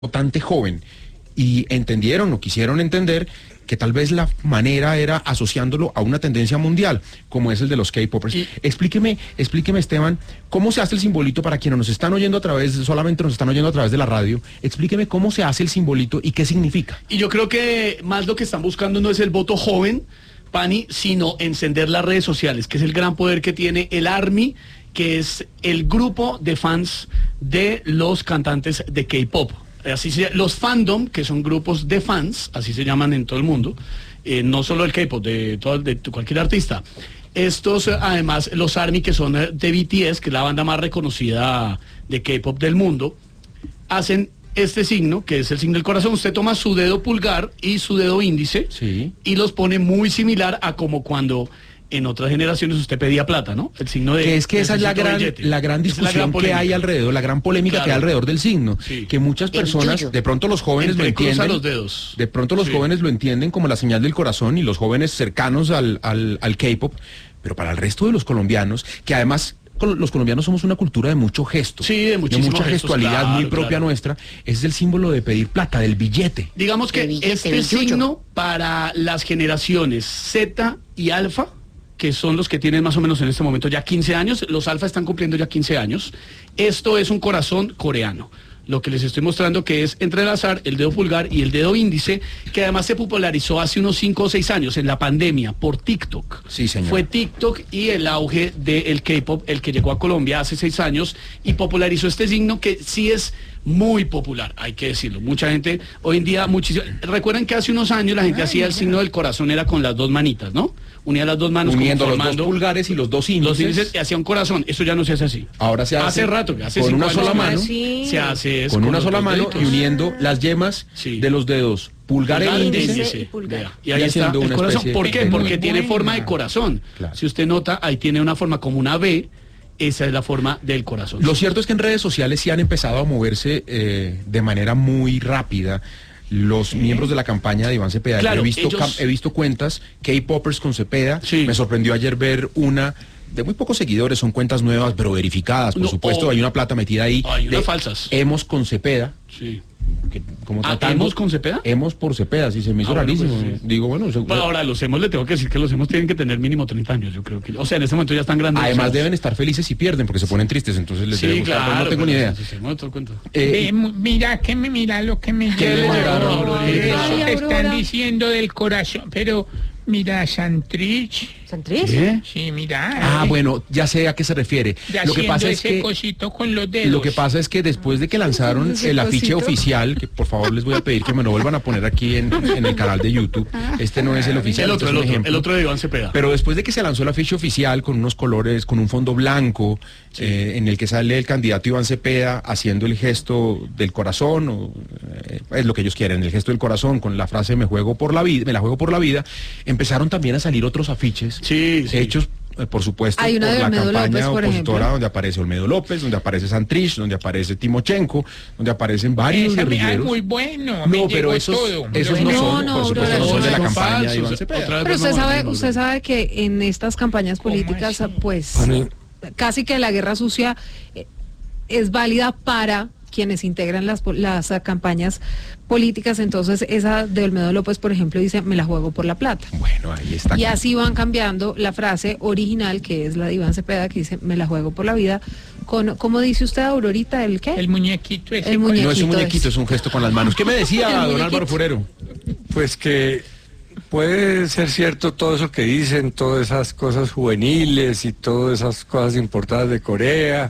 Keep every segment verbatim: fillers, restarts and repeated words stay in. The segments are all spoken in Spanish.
votante joven y entendieron o quisieron entender que tal vez la manera era asociándolo a una tendencia mundial, como es el de los K-popers. Y... Explíqueme, explíqueme, Esteban, cómo se hace el simbolito para quienes nos están oyendo a través, solamente nos están oyendo a través de la radio. Explíqueme cómo se hace el simbolito y qué significa. Y yo creo que más lo que están buscando no es el voto joven, Pani, sino encender las redes sociales, que es el gran poder que tiene el ARMY, que es el grupo de fans de los cantantes de K-pop. Así se, los fandom, que son grupos de fans, así se llaman en todo el mundo, eh, no solo el K-pop, de, todo, de cualquier artista. Estos, además, los ARMY, que son de B T S, que es la banda más reconocida de K-pop del mundo, hacen este signo, que es el signo del corazón. Usted toma su dedo pulgar y su dedo índice, sí, y los pone muy similar a como cuando en otras generaciones usted pedía plata, ¿no? El signo de... Que es que esa es la gran, la gran discusión la gran que hay alrededor, la gran polémica claro. que hay alrededor del signo. Sí. Que muchas personas, de pronto los jóvenes Entre lo entienden. Los dedos. De pronto los sí. jóvenes lo entienden como la señal del corazón, y los jóvenes cercanos al, al, al K-pop, pero para el resto de los colombianos, que además... los colombianos somos una cultura de mucho gesto, sí, de, de mucha gestos, gestualidad claro, muy propia claro. nuestra. Es el símbolo de pedir plata, del billete. Digamos que billete, este billete. signo para las generaciones Z y Alfa, que son los que tienen más o menos en este momento ya quince años, los Alfa están cumpliendo ya quince años, esto es un corazón coreano. Lo que les estoy mostrando que es entrelazar el dedo pulgar y el dedo índice, que además se popularizó hace unos cinco o seis años en la pandemia por TikTok. Sí, señor. Fue TikTok y el auge del K-pop el que llegó a Colombia hace seis años y popularizó este signo que sí es muy popular, hay que decirlo. Mucha gente, hoy en día, muchísimo. Recuerdan que hace unos años la gente Ay, hacía el signo del corazón, era con las dos manitas, ¿no? Unía las dos manos, uniendo los dos pulgares y los dos índices. Los índices y hacía un corazón. Eso ya no se hace así. Ahora se hace. Hace rato, hace con una sola años, mano. Sí. Se hace con, con una sola mano deditos. Y uniendo las yemas sí. de los dedos. Pulgar, pulgar e índice, índice y pulgar. Y ahí y está el corazón. ¿Por qué? Porque tiene buena. forma de corazón. Claro. Si usted nota, ahí tiene una forma como una V. Esa es la forma del corazón. Lo cierto es que en redes sociales sí han empezado a moverse eh, de manera muy rápida los sí. miembros de la campaña de Iván Cepeda. Claro, he, visto ellos... he visto cuentas K-popers con Cepeda. Sí. Me sorprendió ayer ver una de muy pocos seguidores, son cuentas nuevas, pero verificadas, por no, supuesto. Oh, hay una plata metida ahí. Hay unas de falsas. Hemos con Cepeda. Sí. Que, como ¿Ah, ¿Hemos con Cepeda? Hemos por Cepeda, sí, se me hizo ah, rarísimo. Bueno, pues, sí. Digo, bueno... Se... Bueno, ahora, los hemos, le tengo que decir que los hemos tienen que tener mínimo treinta años, yo creo que... O sea, en este momento ya están grandes. Además los... deben estar felices si pierden, porque se ponen tristes, entonces les sí, debe gustar, claro, no tengo ni idea. Sí, sí, no, eh, eh, mira, que me mira lo que me lleva. Eso te están diciendo del corazón, pero... Mira, Santrich. ¿Santrich? ¿Qué? Sí, mira. Ah, eh. bueno, ya sé a qué se refiere. Ya lo que pasa es ese que cosito con los dedos. Lo que pasa es que después de que lanzaron el afiche oficial, que por favor les voy a pedir que me lo vuelvan a poner aquí en, en el canal de YouTube. Este no es el oficial, el otro, este es el, un otro el otro de Iván Cepeda. Pero después de que se lanzó el afiche oficial con unos colores, con un fondo blanco, sí. eh, en el que sale el candidato Iván Cepeda haciendo el gesto del corazón, o, eh, es lo que ellos quieren, el gesto del corazón, con la frase me juego por la vida, me la juego por la vida, empezaron también a salir otros afiches sí, sí. hechos eh, por supuesto Hay una por de la Olmedo campaña López, por opositora, ejemplo. donde aparece Olmedo López, donde aparece Santrich, donde aparece Timochenko, donde aparecen varios Esa guerrilleros. Es muy bueno, no, pero esos, todo. esos no, no son, no, por supuesto, no son de la campaña de Iván Cepeda. Pero usted sabe, usted sabe que en estas campañas políticas, pues, casi que la guerra sucia eh, es válida para quienes integran las, las uh, campañas políticas. Entonces esa de Olmedo López, por ejemplo, dice me la juego por la plata. Bueno, ahí está. Y así van cambiando la frase original, que es la de Iván Cepeda, que dice me la juego por la vida, con, ¿cómo dice usted, Aurorita? ¿El qué? El muñequito ese. El muñequito no es un muñequito, es. es un gesto con las manos. ¿Qué me decía don Álvaro Forero? Pues que puede ser cierto todo eso que dicen, todas esas cosas juveniles y todas esas cosas importadas de Corea,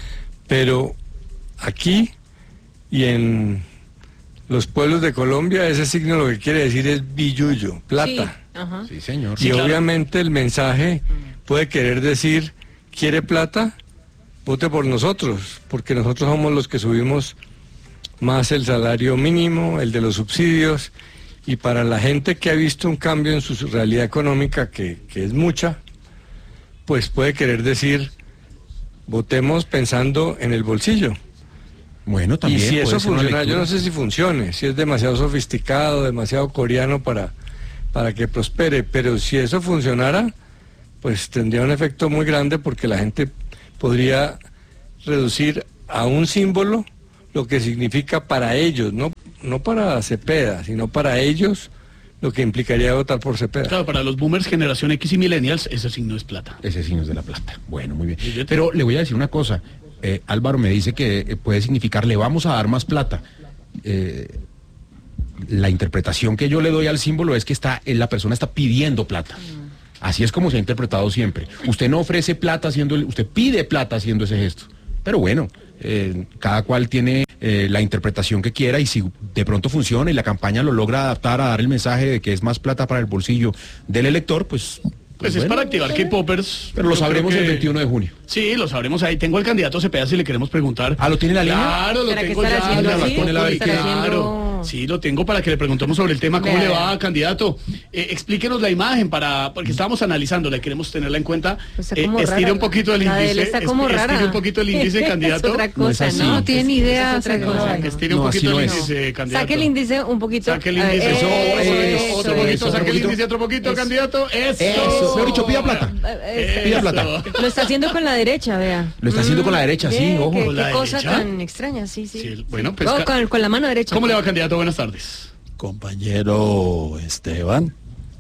pero aquí y en los pueblos de Colombia ese signo lo que quiere decir es billullo, plata. Sí, ajá. Sí, señor. Y sí, obviamente claro. el mensaje puede querer decir, ¿quiere plata? Vote por nosotros, porque nosotros somos los que subimos más el salario mínimo, el de los subsidios, y para la gente que ha visto un cambio en su realidad económica, que, que es mucha, pues puede querer decir, votemos pensando en el bolsillo. Bueno, también. Y si eso funciona, yo no sé si funcione, si es demasiado sofisticado, demasiado coreano para, para que prospere, pero si eso funcionara, pues tendría un efecto muy grande porque la gente podría reducir a un símbolo lo que significa para ellos, no, no para Cepeda, sino para ellos, lo que implicaría votar por Cepeda. Claro, para los boomers, generación X y millennials, ese signo es plata. Ese signo es de la plata. Bueno, muy bien. Pero le voy a decir una cosa. Eh, Álvaro me dice que eh, puede significar le vamos a dar más plata. Eh, la interpretación que yo le doy al símbolo es que está, eh, la persona está pidiendo plata. Así es como se ha interpretado siempre. Usted no ofrece plata haciendo, el, usted pide plata haciendo ese gesto. Pero bueno, eh, cada cual tiene eh, la interpretación que quiera y si de pronto funciona y la campaña lo logra adaptar a dar el mensaje de que es más plata para el bolsillo del elector, pues... Pues, pues es bueno, para activar K-Popers. Pero lo sabremos que... el veintiuno de junio. Sí, lo sabremos ahí. Tengo al candidato Cepeda si le queremos preguntar. ¿Ah, lo tiene la línea? Claro, lo tengo ya. Haciendo, pone la claro. Sí, lo tengo para que le preguntemos sobre el tema. ¿Cómo le va, candidato? Eh, explíquenos la imagen para, porque estábamos analizándola, queremos tenerla en cuenta. Pues eh, estire un poquito el índice. Está como est rara. Estire un poquito el índice, candidato. Es otra cosa, no, no, no tiene ni idea. Es otra cosa. Estire un no, poquito no el es. índice, candidato. Saque el índice un poquito. Saque el índice. Eso, eso, eso, otro eso, poquito, eso, saque el poquito. índice otro poquito, Eso. candidato. Eso. Eso. Mejor dicho, pida plata. Pida plata. Lo está haciendo con la derecha, vea. Lo está haciendo con la derecha, sí, Bien, ojo. Qué, ¿Con qué la cosa derecha? tan extraña, sí, sí. Sí, bueno, pues, Oh, con, con la mano derecha. ¿Cómo le va, candidato? Buenas tardes. Compañero Esteban,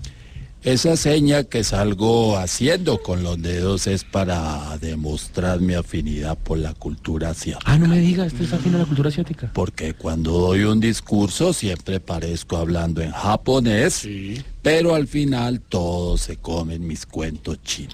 esa seña que salgo haciendo con los dedos es para demostrar mi afinidad por la cultura asiática. Ah, no me diga, ¿usted está afín a la cultura asiática? Porque cuando doy un discurso siempre parezco hablando en japonés, Sí. pero al final todos se comen mis cuentos chinos.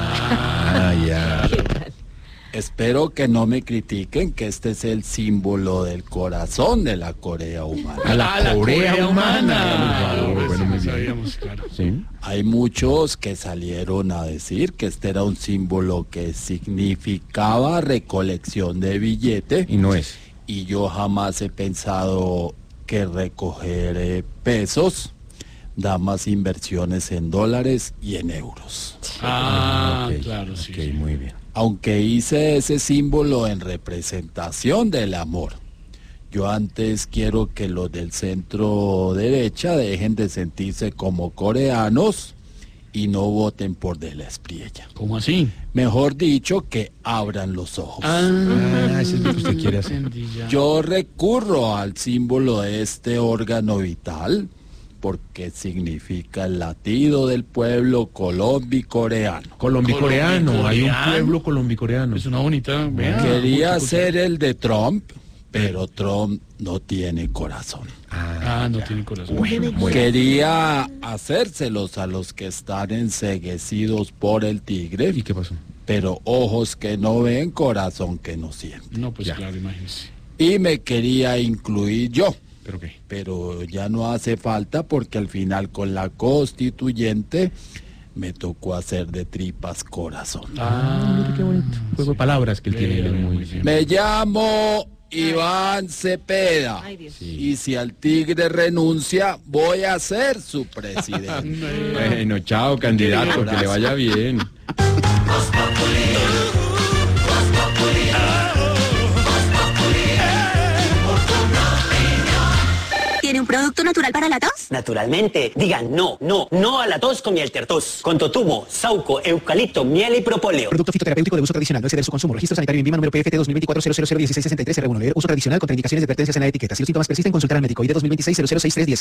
Ah, ya. Espero que no me critiquen que este es el símbolo del corazón de la Corea humana. A la, Ah, la Corea, Corea humana. humana. Por favor, Pues bueno, sí, muy lo bien. sabíamos, claro. Sí. Hay muchos que salieron a decir que este era un símbolo que significaba recolección de billete Y no es. y yo jamás he pensado que recoger eh, pesos da más inversiones en dólares y en euros. Ah, Ok, claro, sí. ok, sí. muy bien. Aunque hice ese símbolo en representación del amor, yo antes quiero que los del centro derecha dejen de sentirse como coreanos y no voten por De la Espriella. ¿Cómo así? Mejor dicho, que abran los ojos. Ah, eso es lo que usted quiere hacer. entendí ya. Yo recurro al símbolo de este órgano vital porque significa el latido del pueblo colombicoreano. Colombicoreano, hay un Colombicoreano. pueblo colombicoreano. Es una bonita. vea, Quería mucho ser el de Trump, pero Trump no tiene corazón. Ah, Ah, no tiene corazón. bueno, bueno. Quería hacérselos a los que están enceguecidos por el tigre, ¿Y qué pasó? pero ojos que no ven, corazón que no siente. No, pues Ya. claro, imagínese. Y me quería incluir yo, ¿Pero qué? pero ya no hace falta porque al final con la constituyente me tocó hacer de tripas corazón. Ah, Mire qué bonito. Juego de palabras que él tiene, él es muy bien. Me llamo Iván Cepeda. Ay, Dios. Y si al tigre renuncia, voy a ser su presidente. Bueno, chao, candidato, que le vaya bien. ¿Tiene un producto natural para la tos? Naturalmente, digan no, no, no a la tos con miel tertos. Con totumo, sauco, eucalipto, miel y propóleo. Producto fitoterapéutico de uso tradicional, no exceder su consumo. Registro sanitario INVIMA número P F T dos mil veinticuatro cero cero cero dieciséis sesenta y tres R uno. Leer uso tradicional con indicaciones y advertencias en la etiqueta. Si los síntomas persisten, consultar al médico. I D dos mil veintiséis cero cero seis tres diez.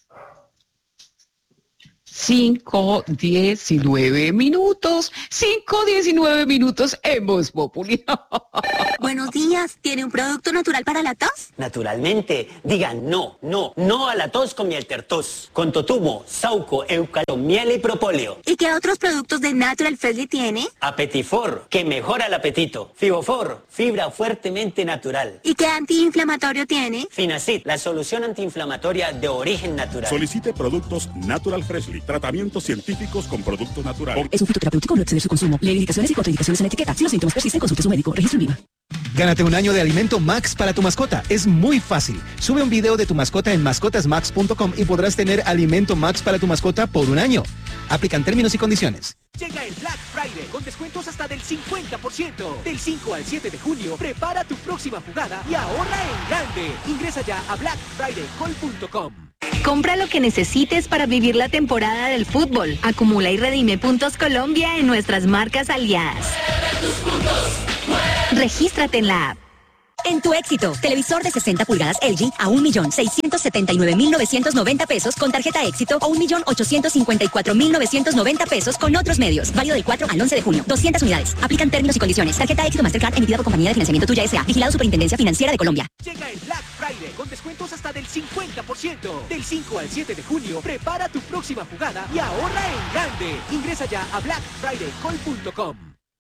cinco, diecinueve minutos, cinco, diecinueve minutos en Voz Populi. Buenos días. ¿Tiene un producto natural para la tos? Naturalmente, digan no, no, no a la tos con miel tertos. Con totumo, sauco, eucalipto, miel y propóleo. ¿Y qué otros productos de Natural Freshly tiene? Apetifor, que mejora el apetito. Fibofor, fibra fuertemente natural. ¿Y qué antiinflamatorio tiene? Finacid, la solución antiinflamatoria de origen natural. Solicite productos Natural Freshly, tratamientos científicos con productos naturales. Es un fitoterapéutico, no exceder su consumo. Leer indicaciones y contraindicaciones en la etiqueta. Si los síntomas persisten, consulte a su médico. Registro INVIMA. Gánate un año de alimento Max para tu mascota. Es muy fácil. Sube un video de tu mascota en mascotas max punto com y podrás tener alimento Max para tu mascota por un año. Aplican términos y condiciones. Llega el Black Friday con descuentos hasta del cincuenta por ciento. Del cinco al siete de junio, prepara tu próxima jugada y ahorra en grande. Ingresa ya a black friday call punto com. Compra lo que necesites para vivir la temporada del fútbol. Acumula y redime Puntos Colombia en nuestras marcas aliadas. Regístrate en la app. En tu éxito, televisor de sesenta pulgadas L G a un millón seiscientos setenta y nueve mil novecientos noventa pesos con tarjeta éxito o un millón ochocientos cincuenta y cuatro mil novecientos noventa pesos con otros medios. Válido del cuatro al once de junio. doscientas unidades. Aplican términos y condiciones. Tarjeta éxito Mastercard emitida por compañía de financiamiento Tuya S A. Vigilado Superintendencia Financiera de Colombia. Llega el Black Friday con descuentos hasta del cincuenta por ciento. Del cinco al siete de junio, prepara tu próxima jugada y ahorra en grande. Ingresa ya a black friday call punto com.